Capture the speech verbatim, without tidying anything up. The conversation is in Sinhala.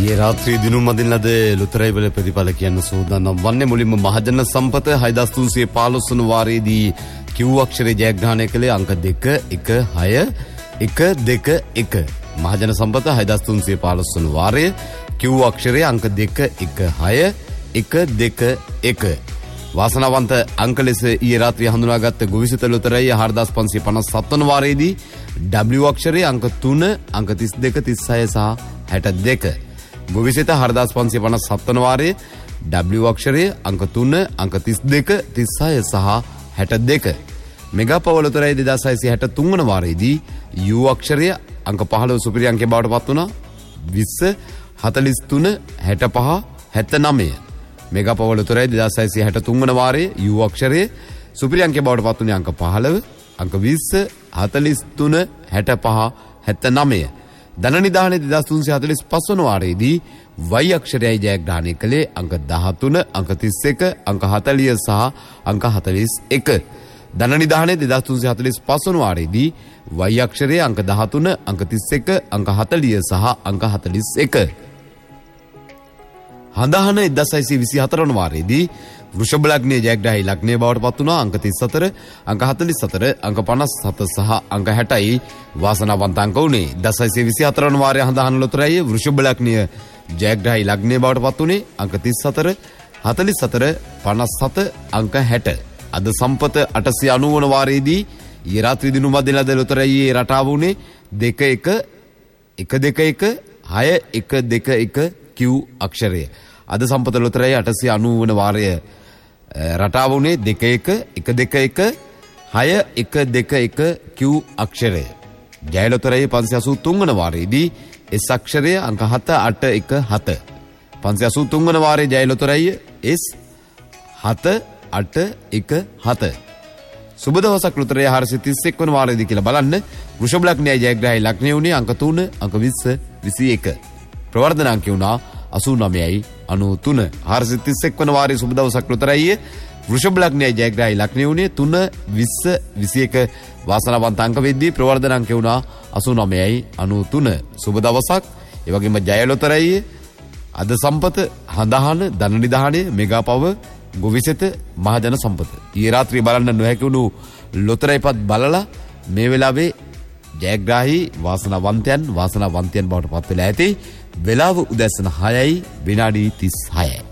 ඊයේ රාත්‍රියේ දිනුම් අදින ලද ලොතරැයි වල ප්‍රතිඵල කියන්න සූදානම් වන්නේ මුලින්ම මහජන සම්පත හයදාස් තුන්සිය පහළොස් වන වාරයේදී Q අක්ෂරයේ ජයග්‍රහණය කළේ අංක දෙක එක හය එක දෙක එක. මහජන සම්පත හයදාස් තුන්සිය පහළොස් වන වාරයේ Q අක්ෂරයේ අංක දෙක එක හය එක දෙක එක. වාසනාවන්ත අංක ලෙස ඊයේ රාත්‍රියේ හඳුනාගත් ගොවිසිත ලොතරැයි හාරදාස් පන්සිය පනස් හත් වන වාරයේදී W අක්ෂරයේ අංක තුන අංක තිස් දෙක තිස් හය සහ හැට දෙක. ගොවිසිත හාරදාස් පන්සිය පනස් හත් වන වාරයේ W අක්ෂරයේ අංක තුන අංක තිස් දෙක තිස් හය සහ හැට දෙක. මෙගා පව ලොතරැයි දෙදාස් හයසිය හැට තුන් වන වාරයේදී U අක්ෂරය අංක පහළොව සුපිරි අංකය බවට පත් වුණා. විස්ස හතළිස් තුන හැට පහ හැත්ත නවය. මෙගා පව ලොතරැයි දෙදාස් හයසිය හැට තුන් වන වාරයේ U අක්ෂරයේ සුපිරි අංකය බවට පත් වුණේ අංක පහළව අංක විස්ස හතළිස් තුන හැට පහ හැත්ත නවය. ධන නිධානයේ දෙදාස් තුන්සිය හතළිස් පහ වන වාරයේදී Y අක්ෂරයයි ජයග්‍රහණය කළේ අංක දහතුන අංක තිස් එක අංක හතළිහ සහ අංක හතළිස් එක. ධන නිධානයේ දෙදාස් තුන්සිය හතළිස් පහ වන වාරයේදී Y අක්ෂරයේ අංක දහතුන අංක තිස් එක අංක හතළිහ සහ අංක හතළිස් එක. හඳහන එක්දාස් හයසිය විසි හතර වන වාරයේදී වෘෂභ ලග්නයේ ජයග්‍රාහී ලග්නයේ බවට පත් වුණා. අංක තිස් හතර අංක හතළිස් හතර අංක පනස් හත සහ අංක හැටයි වාසනාවන්ත අංක උනේ. එක්දාස් හයසිය විසි හතර වන වාරයේ හඳහන ලොතරැයි වෘෂභ ලග්නයේ ජයග්‍රාහී ලග්නයේ බවට පත් වුණේ අංක තිස් හතර හතළිස් හතර පනස් හත අංක හැට. අද සම්පත අටසිය අනූ වන වාරයේදී ඊයේ රාත්‍රී දිනුම් අදින ලද ලොතරැයියේ රටාව උනේ දෙක එක එක දෙක එක හය එක දෙක එක Q අක්ෂරය. අද සම්පත ලොතරැයි අටසිය අනූ වන වාරය රටාව උනේ දෙක එක එක දෙක එක හය එක දෙක එක Q අක්ෂරය. ජය ලොතරැයි පන්සිය අසූ තුන් වන වාරයේදී S අක්ෂරය අංක හත අට එක හත. පන්සිය අසූ තුන් වන වාරයේ ජය ලොතරැයි S හත අට එක හත. සුබ දවසක් ලොතරැයි හාරසිය තිස් එක් වන වාරයේදී කියලා බලන්න. වෘෂභ ලග්නයේ ජයග්‍රාහී ලග්නය උනේ අංක තුන අංක විස්ස විසි එක. ප්‍රවර්ධන අංකය වුණා අසූ නවයයි අනූ තුන. හාරසිය තිස් එක් වන වාරයේ සුබ දවසක් ලොතරැයි වෘෂභ ලග්නයේ ජයග්‍රාහී ලග්නය උනේ තුන විස්ස විසි එක. වාසනාවන්ත අංක වෙද්දී ප්‍රවර්ධන අංකය වුණා අසූ නවයයි අනූ තුන. සුබ දවසක්. ඒ වගේම ජය ලොතරැයි අද සම්පත හඳහන ධන නිධානයේ මෙගා පව ගොවිසෙත මහජන සම්පත. ඊයේ රාත්‍රියේ බලන්න නොහැකි වුණු ලොතරැයිපත් බලලා මේ වෙලාවේ ජයග්‍රාහී වාසනාවන්තයන් වාසනාවන්තයන් බවට පත් වෙලා ඇති. වෙලාව උදැසන හයයි විනාඩි තිස් හයයි.